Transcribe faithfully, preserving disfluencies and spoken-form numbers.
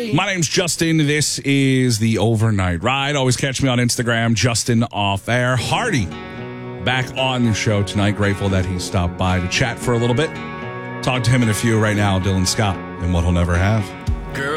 Hey. My name's Justin. This is the Overnight Ride. Always catch me on Instagram, Justin Off Air. Hardy back on the show tonight. Grateful that he stopped by to chat for a little bit. Talk to him in a few right now, Dylan Scott, and What He'll Never Have.